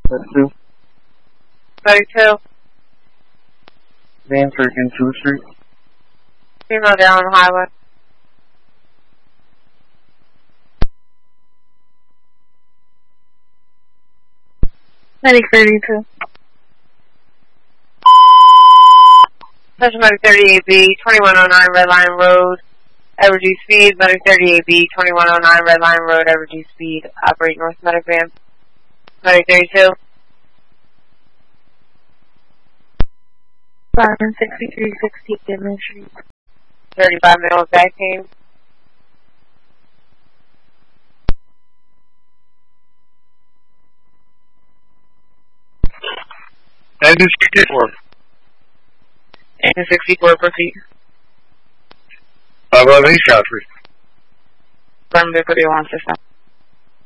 That's 2. 32. Manford in 2 Street. Female down on the highway. Medic 32. Special Medic 38B, 2109 Red Line Road, Evergy Speed. Medic 38B, 2109 Red Line Road, Evergy Speed. Operate North Medic Van. Medic 32. 6360 Goodman Street. 35 male with back pain. Engine 64. Engine 64, proceed. 511 East Godfrey. Affirmative, what do you want, system?